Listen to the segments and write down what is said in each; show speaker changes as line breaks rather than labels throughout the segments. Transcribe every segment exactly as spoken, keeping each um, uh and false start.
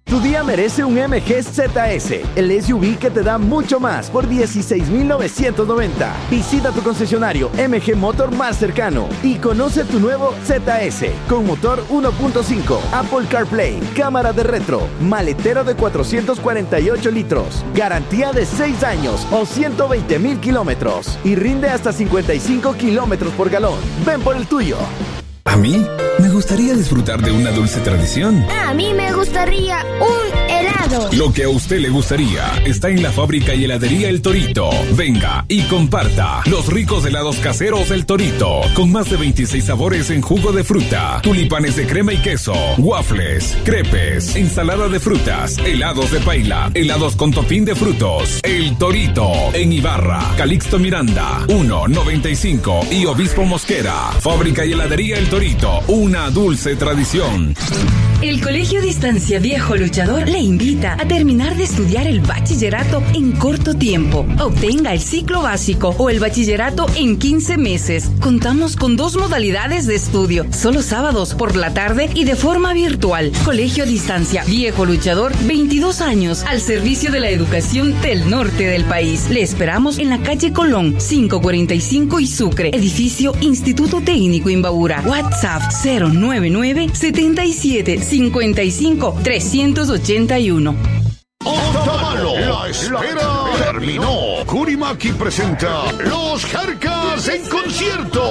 Tu día merece un M G Z S, el S U V que te da mucho más por dieciséis mil novecientos noventa. Visita tu concesionario M G Motor más cercano y conoce tu nuevo Z S con motor uno punto cinco, Apple CarPlay, cámara de retro, maletero de cuatrocientos cuarenta y ocho litros, garantía de seis años o ciento veinte mil kilómetros y rinde hasta cincuenta y cinco kilómetros por galón. Ven por el tuyo.
A mí me gustaría disfrutar de una dulce tradición.
A mí me gustaría un helado.
Lo que a usted le gustaría está en la fábrica y heladería El Torito. Venga y comparta los ricos helados caseros El Torito, con más de veintiséis sabores en jugo de fruta, tulipanes de crema y queso, waffles, crepes, ensalada de frutas, helados de paila, helados con topín de frutos. El Torito, en Ibarra, Calixto Miranda, uno noventa y cinco y Obispo Mosquera. Fábrica y heladería El Torito, una dulce tradición.
El Colegio Distancia Viejo Luchador le invita a terminar de estudiar el bachillerato en corto tiempo. Obtenga el ciclo básico o el bachillerato en quince meses. Contamos con dos modalidades de estudio, solo sábados por la tarde y de forma virtual. Colegio Distancia Viejo Luchador, veintidós años al servicio de la educación del norte del país. Le esperamos en la calle Colón, quinientos cuarenta y cinco y Sucre, edificio Instituto Técnico Imbabura. WhatsApp cero nueve nueve setenta y siete cincuenta y cinco trescientos ochenta y uno.
Otavalo, la espera terminó. Kurimaki presenta Los Jarcas en concierto.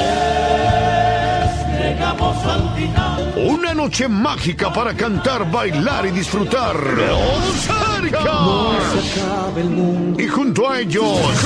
Una noche mágica para cantar, bailar y disfrutar. Los Jarcas. Y junto a ellos